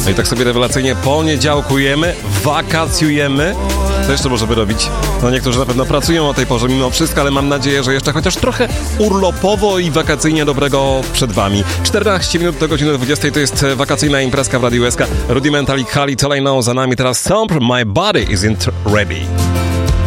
No i tak sobie rewelacyjnie poniedziałkujemy, wakacjujemy. Co jeszcze możemy robić? No niektórzy na pewno pracują o tej porze mimo wszystko, ale mam nadzieję, że jeszcze chociaż trochę urlopowo i wakacyjnie dobrego przed wami. 14 minut do godziny 20 to jest wakacyjna imprezka w Radiu SK. Rudimental i Kali, All I Know za nami teraz. Stomp, My Body Isn't Ready.